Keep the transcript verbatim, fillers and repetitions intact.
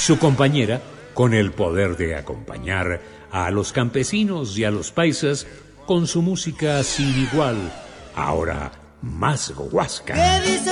su compañera, con el poder de acompañar a los campesinos y a los paisas con su música sin igual, ahora más guasca.